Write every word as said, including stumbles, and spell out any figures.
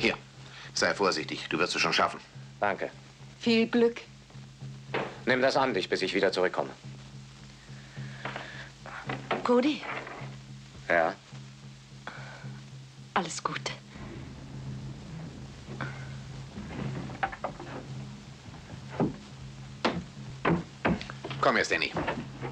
Hier, sei vorsichtig. Du wirst es schon schaffen. Danke. Viel Glück. Nimm das an dich, bis ich wieder zurückkomme. Cody, Ja? alles Gute. Komm jetzt, Danny.